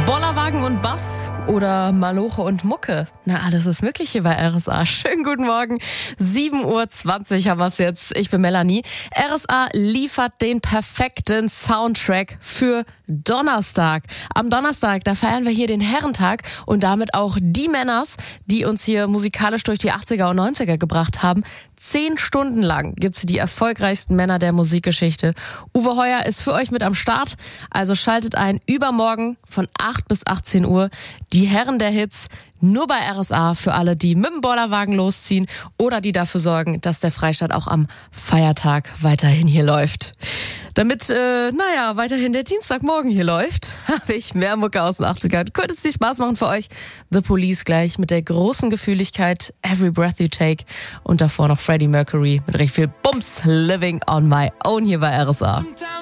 Bollerwagen und Bass oder Maloche und Mucke. Na, alles ist möglich hier bei RSA. Schönen guten Morgen. 7:20 Uhr haben wir es jetzt. Ich bin Melanie. RSA liefert den perfekten Soundtrack für Donnerstag. Am Donnerstag, da feiern wir hier den Herrentag und damit auch die Männers, die uns hier musikalisch durch die 80er und 90er gebracht haben. 10 Stunden lang gibt's die erfolgreichsten Männer der Musikgeschichte. Uwe Heuer ist für euch mit am Start, also schaltet ein übermorgen von 8 bis 18 Uhr. Die Herren der Hits, nur bei RSA für alle, die mit dem Bollerwagen losziehen oder die dafür sorgen, dass der Freistaat auch am Feiertag weiterhin hier läuft. Damit, weiterhin der Dienstagmorgen hier läuft, habe ich mehr Mucke aus den 80ern. Könnte es dir Spaß machen für euch? The Police gleich mit der großen Gefühligkeit Every Breath You Take und davor noch Freddie Mercury mit recht viel Bums, Living on My Own hier bei RSA.